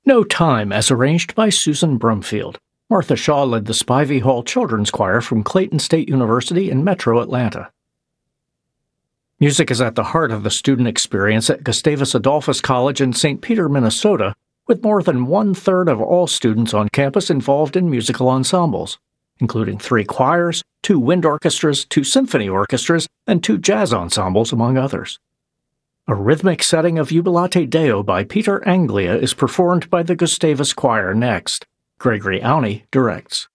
No Time as arranged by Susan Brumfield. Martha Shaw led the Spivey Hall Children's Choir from Clayton State University in Metro Atlanta. Music is at the heart of the student experience at Gustavus Adolphus College in St. Peter, Minnesota, with more than one-third of all students on campus involved in musical ensembles, including 3 choirs, 2 wind orchestras, 2 symphony orchestras, and 2 jazz ensembles, among others. A rhythmic setting of Jubilate Deo by Peter Anglia is performed by the Gustavus Choir next. Gregory Auney directs.